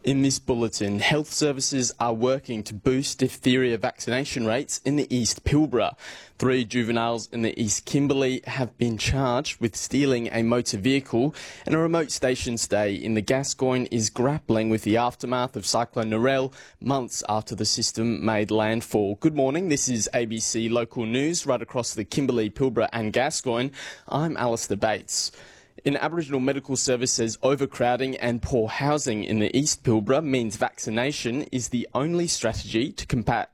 In this bulletin, health services are working to boost diphtheria vaccination rates in the East Pilbara. 3 juveniles in the East Kimberley have been charged with stealing a motor vehicle, and a remote station stay in the Gascoyne is grappling with the aftermath of Cyclone Narelle months after the system made landfall. Good morning, this is ABC Local News right across the Kimberley, Pilbara and Gascoyne. I'm Alistair Bates. An Aboriginal medical service says overcrowding and poor housing in the East Pilbara means vaccination is the only strategy to combat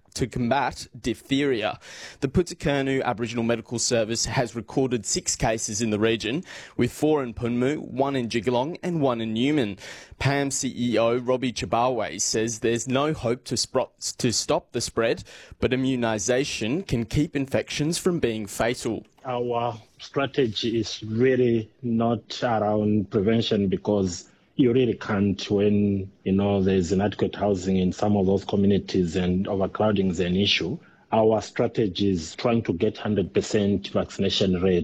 diphtheria. The Putukurnu Aboriginal Medical Service has recorded 6 cases in the region, with 4 in Punmu, 1 in Jigalong and 1 in Newman. PAM CEO Robbie Chabawe says there's no hope to stop the spread, but immunisation can keep infections from being fatal. Our strategy is really not around prevention, because you really can't when, there's inadequate housing in some of those communities and overcrowding is an issue. Our strategy is trying to get 100% vaccination rate.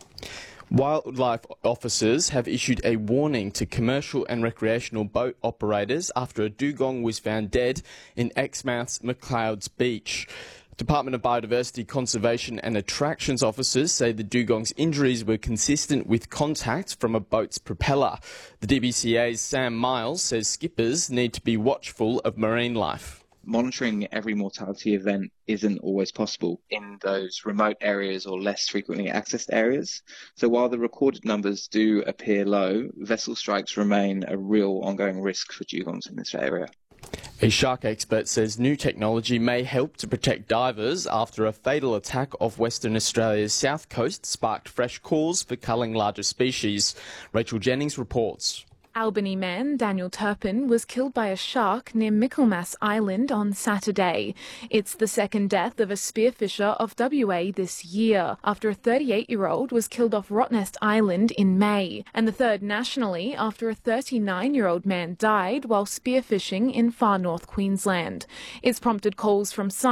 Wildlife officers have issued a warning to commercial and recreational boat operators after a dugong was found dead in Exmouth's McLeod's Beach. Department of Biodiversity, Conservation and Attractions officers say the dugong's injuries were consistent with contact from a boat's propeller. The DBCA's Sam Miles says skippers need to be watchful of marine life. Monitoring every mortality event isn't always possible in those remote areas or less frequently accessed areas. So while the recorded numbers do appear low, vessel strikes remain a real ongoing risk for dugongs in this area. A shark expert says new technology may help to protect divers after a fatal attack off Western Australia's south coast sparked fresh calls for culling larger species. Rachel Jennings reports. Albany man Daniel Turpin was killed by a shark near Michaelmas Island on Saturday. It's the second death of a spearfisher of WA this year, after a 38-year-old was killed off Rottnest Island in May, and the third nationally after a 39-year-old man died while spearfishing in far north Queensland. It's prompted calls from